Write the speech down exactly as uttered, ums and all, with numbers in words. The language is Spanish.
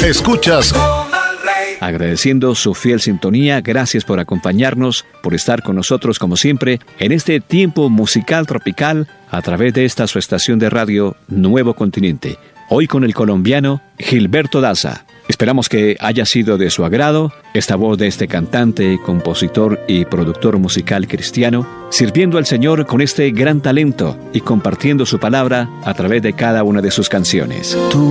Escuchas Agradeciendo su fiel sintonía, gracias por acompañarnos, por estar con nosotros como siempre en este tiempo musical tropical a través de esta su estación de radio Nuevo Continente. Hoy con el colombiano Gilberto Daza. Esperamos que haya sido de su agrado esta voz de este cantante, compositor y productor musical cristiano, sirviendo al Señor con este gran talento y compartiendo su palabra a través de cada una de sus canciones.